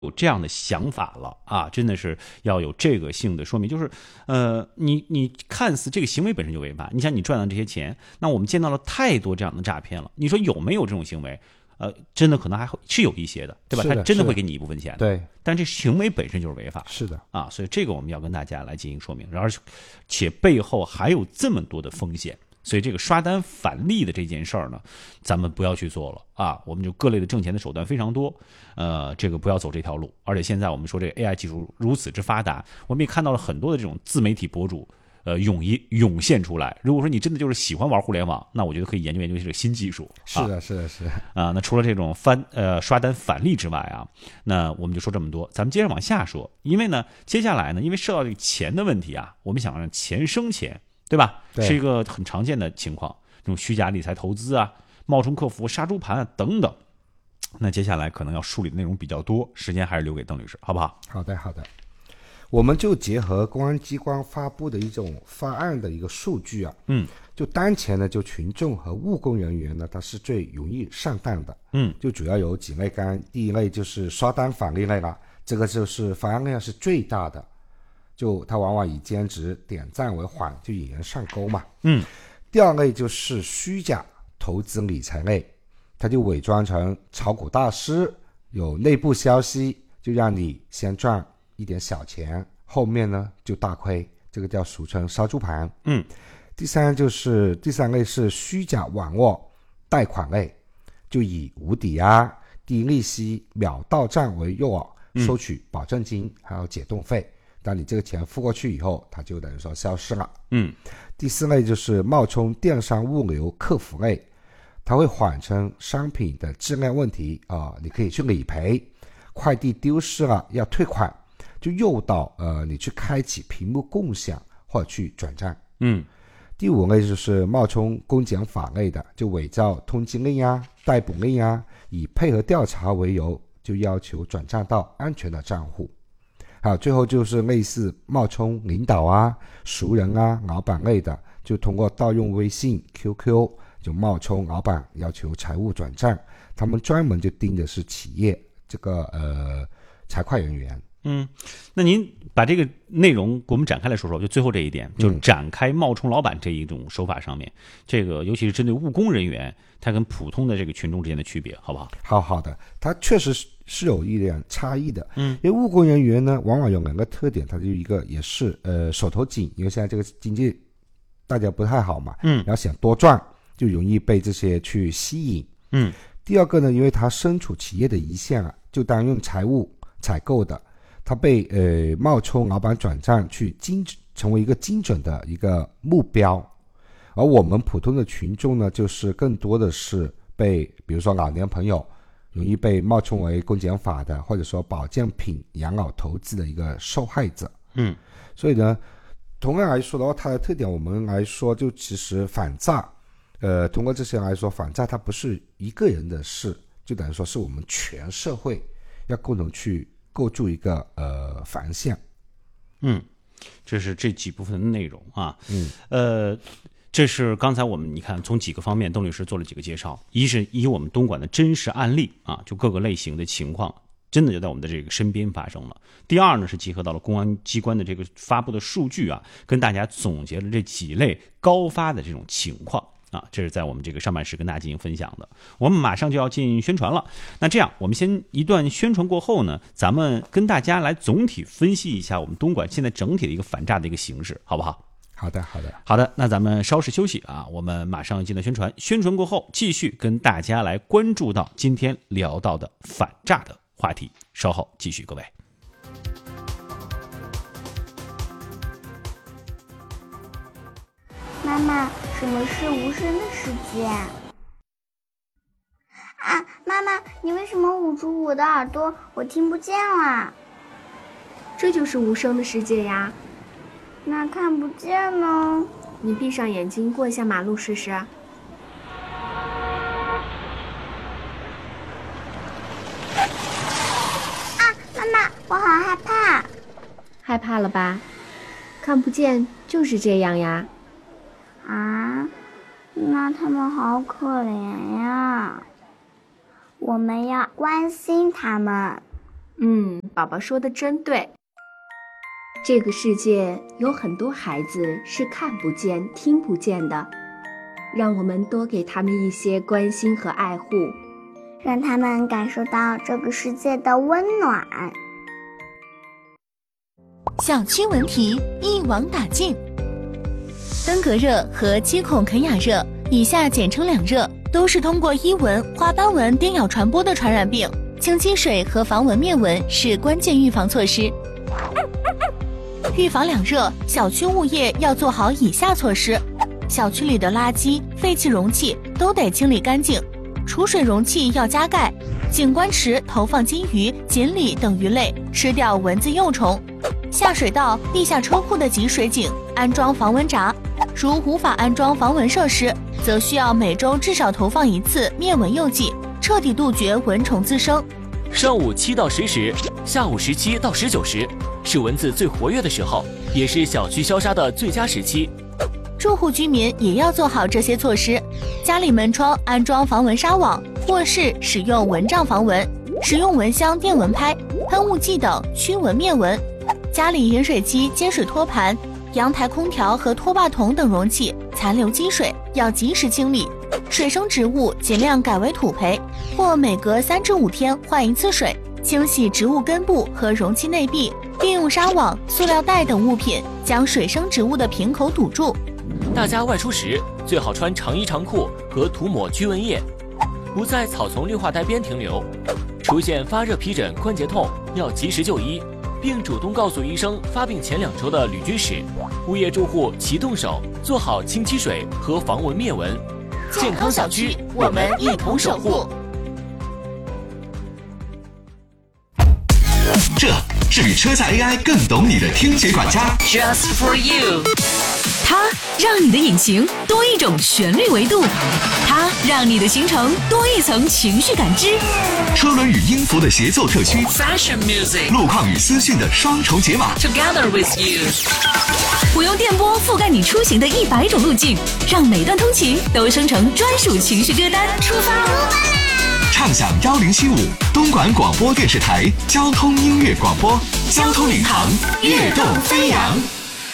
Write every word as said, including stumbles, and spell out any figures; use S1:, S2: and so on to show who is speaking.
S1: 有这样的想法了啊，真的是要有这个性的说明，就是呃，你你看似这个行为本身就违法，你想你赚到这些钱，那我们见到了太多这样的诈骗了，你说有没有这种行为？呃，真的可能还是有一些的，对吧？他真的会给你一部分钱的，
S2: 对。
S1: 但这行为本身就是违法，
S2: 是的
S1: 啊，所以这个我们要跟大家来进行说明，而且背后还有这么多的风险，所以这个刷单返利的这件事儿呢，咱们不要去做了啊！我们就各类的挣钱的手段非常多，呃，这个不要走这条路。而且现在我们说这个 A I 技术如此之发达，我们也看到了很多的这种自媒体博主。呃，涌一涌现出来。如果说你真的就是喜欢玩互联网，那我觉得可以研究研究这个新技术。
S2: 是的，是的，是的。
S1: 啊，那除了这种翻呃刷单返利之外啊，那我们就说这么多。咱们接着往下说，因为呢，接下来呢，因为涉及到这个钱的问题啊，我们想让钱生钱，对吧？
S2: 对，
S1: 是一个很常见的情况。这种虚假理财投资啊、冒充客服、杀猪盘啊等等。那接下来可能要梳理的内容比较多，时间还是留给邓律师，好不好？
S2: 好的，好的。我们就结合公安机关发布的一种发案的一个数据啊，
S1: 嗯，
S2: 就当前呢，就群众和务工人员呢，他是最容易上当的，
S1: 嗯，
S2: 就主要有几类干，第一类就是刷单返利类了，这个就是发案量是最大的，就他往往以兼职点赞为谎，就引人上钩嘛，
S1: 嗯，
S2: 第二类就是虚假投资理财类，他就伪装成炒股大师，有内部消息，就让你先赚一点小钱，后面呢就大亏，这个叫俗称杀猪盘。
S1: 嗯，
S2: 第三就是第三类是虚假网络贷款类，就以无抵押、低利息、秒到账为诱饵，收取保证金还有解冻费。当你这个钱付过去以后，它就等于说消失了。
S1: 嗯，
S2: 第四类就是冒充电商物流客服类，它会谎称商品的质量问题啊、呃，你可以去理赔，快递丢失了要退款。就诱导呃你去开启屏幕共享或者去转账。
S1: 嗯，
S2: 第五类就是冒充公检法类的，就伪造通缉令啊、逮捕令啊，以配合调查为由，就要求转账到安全的账户。还有最后就是类似冒充领导啊、熟人啊、老板类的，就通过盗用微信、Q Q， 就冒充老板要求财务转账。他们专门就盯的是企业这个呃财会人员。
S1: 嗯，那您把这个内容给我们展开来说说，就最后这一点，就展开冒充老板这一种手法上面，嗯、这个尤其是针对务工人员，它跟普通的这个群众之间的区别，好不好？
S2: 好好的，它确实是有一点差异的。
S1: 嗯，
S2: 因为务工人员呢，往往有两个特点，它就一个也是呃手头紧，因为现在这个经济大家不太好嘛，
S1: 嗯，
S2: 然后想多赚，就容易被这些去吸引。
S1: 嗯，
S2: 第二个呢，因为他身处企业的一线啊，就担任财务采购的。他被呃冒充老板转账去精成为一个精准的一个目标，而我们普通的群众呢，就是更多的是被比如说老年朋友容易被冒充为公检法的，或者说保健品养老投资的一个受害者。
S1: 嗯，
S2: 所以呢，同样来说的话，它的特点我们来说，就其实反诈，呃，通过这些来说，反诈它不是一个人的事，就等于说是我们全社会要共同去构筑一个呃防线。
S1: 嗯，这是这几部分的内容啊。
S2: 嗯，
S1: 呃，这是刚才我们你看从几个方面，邓律师做了几个介绍。一是以我们东莞的真实案例啊，就各个类型的情况，真的就在我们的这个身边发生了。第二呢，是结合到了公安机关的这个发布的数据啊，跟大家总结了这几类高发的这种情况。啊，这是在我们这个上半时跟大家进行分享的。我们马上就要进宣传了，那这样我们先一段宣传过后呢，咱们跟大家来总体分析一下我们东莞现在整体的一个反诈的一个形势，好不好？
S2: 好的，好的，
S1: 好的。那咱们稍事休息啊，我们马上进到宣传，宣传过后继续跟大家来关注到今天聊到的反诈的话题，稍后继续，各位。
S3: 妈妈，什么是无声的世界？啊，妈妈，你为什么捂住我的耳朵？我听不见了。
S4: 这就是无声的世界呀。
S3: 那看不见呢？
S4: 你闭上眼睛过一下马路试试。啊，
S3: 妈妈，我好害怕。
S4: 害怕了吧？看不见就是这样呀。
S3: 啊，那他们好可怜呀，我们要关心他们。
S4: 嗯，宝宝说的真对。这个世界有很多孩子是看不见、听不见的，让我们多给他们一些关心和爱护，
S3: 让他们感受到这个世界的温暖。
S5: 小区文题一网打尽。登革热和鸡孔肯雅热，以下简称两热，都是通过伊蚊、花斑蚊叮咬传播的传染病。清积水和防蚊灭蚊是关键预防措施。预防两热，小区物业要做好以下措施：小区里的垃圾、废弃容器都得清理干净，储水容器要加盖，景观池投放金鱼、锦鲤等鱼类，吃掉蚊子幼虫。下水道、地下车库的集水井安装防蚊闸，如无法安装防蚊设施，则需要每周至少投放一次灭蚊诱剂，彻底杜绝蚊虫滋生。
S6: 上午七到十时，下午十七到十九时是蚊子最活跃的时候，也是小区消杀的最佳时期。
S5: 住户居民也要做好这些措施，家里门窗安装防蚊纱网，卧室使用蚊帐防蚊，使用蚊香、电蚊拍、喷雾剂等驱蚊灭蚊。家里饮水机、接水托盘、阳台空调和拖把桶等容器残留积水要及时清理，水生植物尽量改为土培，或每隔三至五天换一次水，清洗植物根部和容器内壁，并用纱网、塑料袋等物品将水生植物的瓶口堵住。
S6: 大家外出时最好穿长衣长裤和涂抹驱蚊液，不在草丛绿化带边停留。出现发热、皮疹、关节痛要及时就医，并主动告诉医生发病前两周的旅居史。物业住户齐动手，做好清积水和防蚊灭蚊。健康小区，我们一同守护。
S7: 这是比车载 A I 更懂你的听觉管家
S8: ，Just for you。
S9: 它让你的引擎多一种旋律维度，它让你的行程多一层情绪感知。
S7: 车轮与音符的协奏特区
S8: ，Fashion music。
S7: 路况与资讯的双重解码
S8: ，Together with you。
S9: 我用电波覆盖你出行的一百种路径，让每段通勤都生成专属情绪歌单。
S3: 出发啦！
S7: 畅享幺零七五东莞广播电视台交通音乐广播，交通领航，跃动飞扬。